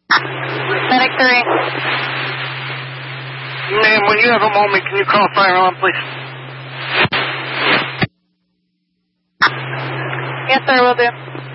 Medic 3. Ma'am, when you have a moment, can you call fire alarm, please? Yes, sir, will do.